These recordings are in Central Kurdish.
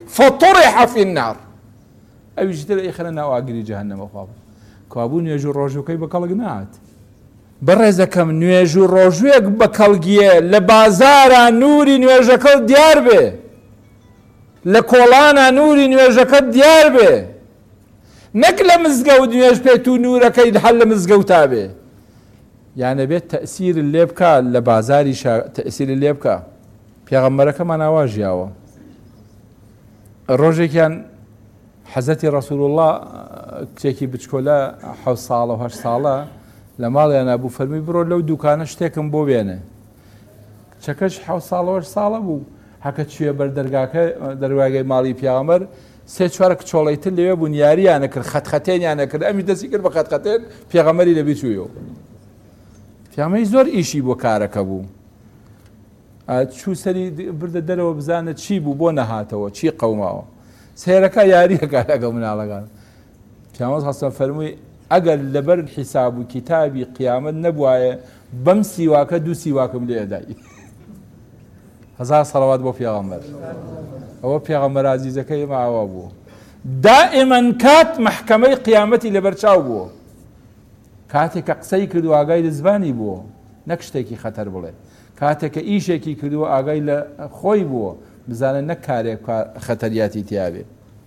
فطرح في النار ئەویش تر ئەیخەنە ناو ئاگری جەهەنەمە خواب کابوو نوێژ و ڕۆژوەکەی بە کەڵک نات بەڕێزەکەم نوێژ و ڕۆژوێک بە کەڵگیە لە بازارە نووری نوێژەکە دیار بێ لە کۆڵانە نووری نوێژەکە دیار بێ نەک لە مزگەوت نوێژ پێت و نورەکەی هەر لە مزگەوتا بێ یانە بێت تەئسیر لێ بکە لە بازاری تەئسیر لێ بکە پێغەمبەرەکەمان ئاوا ژیاوە ڕۆژێکیان حەزەتی ڕەسوول الله کچێکی بچکۆلە 7 ساڵە و 8 ساڵە لە ماڵیان بوو فەرمی بڕۆ لەو دوکانە شتێکم بۆ بێنێ کچەکەش 7 ساڵە و 8 ساڵە بوو هەکە چوێ بەر دەرواگەی ماڵی پێغەمبەر 3-4 کچۆڵەی تر لەوێ بوون یارییانە کرد خەتخەتێنیانە کرد ئەمی دەستی کرد بە خەتخەتێن پێغەمبەری لەبی چوویەوە پێغەمبەری زۆر ئیشی بۆ کارەکە بوو چوو سەری بردە دەرەوە بزانە چی بوو بۆ نەهاتەوە چی قەوماوە سێرەکە یاریەکە لەگەڵ مناڵەکان پیامبەر هەستە فەرمووی ئەگەر لەبەر حیساب و کتابی قیامەت نەبوایە بەم سیواکە 2 سیواکم لێ ئەدایی 1000 سەڵاوات بۆ پێغەمبەر ئەوە پێغەمبەر عەزیزەکەی ئێمە ئاوا بوو دائما کات محکەمەی قیامەتی لەبەر چاو بووە کاتێککە قسەی کردو ئاگای لە زبانی بووە نەک شتێکی خەتەر بڵێ کاتێککە ئیشێکی کردووە ئاگای لە خۆی بووە بزانە نەک کارێک خەتەریاتی تیاوێ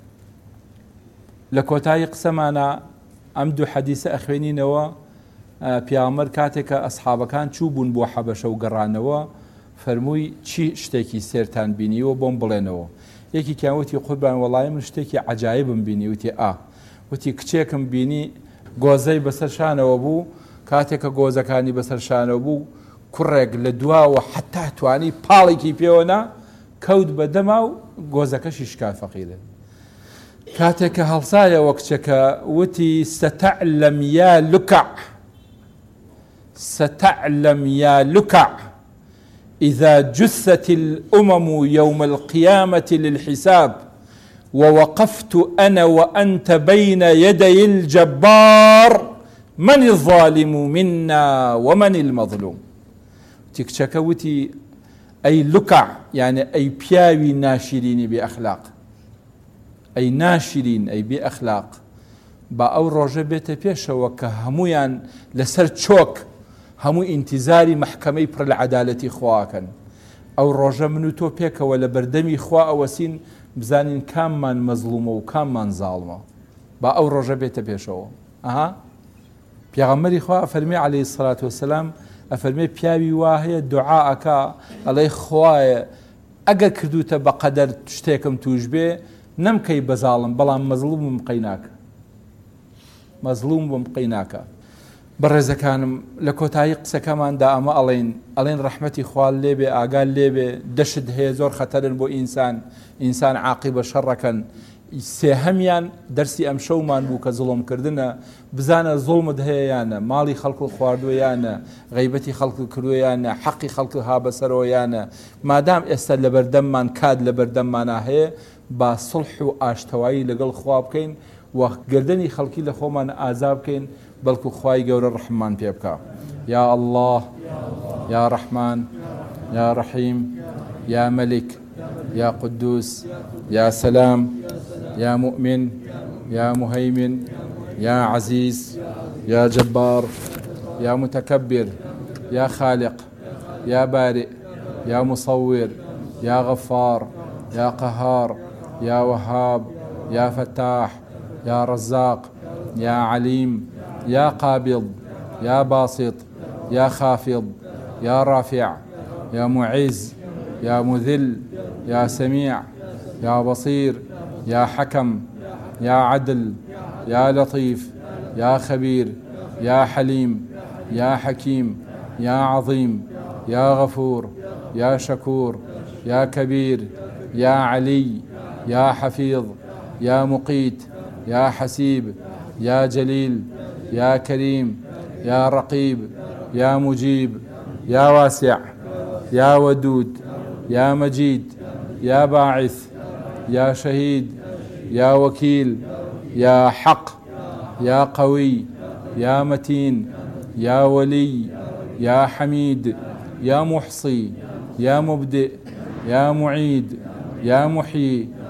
لە کۆتایی قسەمانە ئەم 2 حەدیسە ئەخوێنینەوە پێغەمبەر کاتێککە ئەسحابەکان چوو بوون بۆ حەبەشە و گەڕانەوە فەرمووی چی شتێکی سێرتان بینیوە بۆم بڵێنەوە یەکێکیان وتی قوربان وەڵای من شتێکی عەجایبم بینی وتی وتی کچێکم بینی گۆزەی بەسەر شانەوە بوو کاتێککە گۆزەکانی بەسەر شانەوە بوو کوڕێک لە دواوە حتا توانی پاڵێکی پێوەنا کەوت بەدەما و گۆزەکەشی شکا فەقیرە کاتێککە هەڵسایەوە کچەکە وتی ستعلم يا لكع ستعلم يا لكع إذا جثت الأمم يوم القيامة للحساب ووقفت أنا وأنت بين يدي الجبار من الظالم منا ومن المظلوم تكشكوتي أي لكع يعني أي بياوي ناشرين بأخلاق أي ناشرين أي بأخلاق با أو روجة بيت بيشا وكهمويان لسر تشوك همو انتظاری محکمەی پڕ لە عەدالەتی خواکەن ئەو ڕۆژە من و تۆ پێکەوە لە بەردەمی خوا ئەوەسین بزانین کاممان مەزلومە و کاممان زاڵمە با ئەو ڕۆژە بێتە پێشەوە پێغەمبەری خوا ئەفەرمێ عەلەیهی سەڵات وەسەلام ئەفەرمێ پیاوی وا هەیە دوعاءەکە ئەڵێ خوایە ئەگەر کردوتە بە قەدەر شتێکم توش بێ نەمکەی بەزاڵم بەڵام مەزلومم قەی ناکە مەزلوم قەی ناکە بەڕێزەکانم لە کۆتایی قسەکەماندا ئەمە ئەڵێن ڕەحمەتی خوال لێبێ ئاگال لێبێ دەشت هەیە زۆر خەتەرن بۆ ئینسان عاقیبە شەڕەکەن سێهەمیان دەرسی ئەم شەومان بوو کە زوڵمکردنە بزانە زوڵمت هەیە یانە ماڵی خەڵکو خواردووە یانە غەیبەتی خەڵکو کردووە یانە حەقی خەڵکو هابەسەرەوە یانە مادام ئێستا لە بەردەممان کات لە بەردەممانە هەیە با سڵح و ئاشتەوایی لەگەڵ خوا بکەین و گردنی خەڵکی لە خۆمان ئازا بکەین بەڵکو خوای گەورە ڕەحمان پێ بکە یا الله یا ڕەحمان یا ڕەحیم یا مەلیک یا قدوس یا سەلام يا مؤمن يا مهيمن يا عزيز يا جبار يا متكبر يا خالق يا بارئ يا مصور يا غفار يا قهار يا وهاب يا فتاح يا رزاق يا عليم يا قابض يا باسط يا خافض يا رافع يا معز يا مذل يا سميع يا بصير يا حكم يا عدل يا لطيف يا خبير يا حليم يا حكيم يا عظيم يا غفور يا شكور يا كبير يا علي يا حفيظ يا مقيت يا حسيب يا جليل يا كريم يا رقيب يا مجيب يا واسع يا ودود يا مجيد يا باعث يا شهيد يا وكيل يا حق يا قوي يا متين يا ولي يا حميد يا محصي يا مبدئ يا معيد يا محيي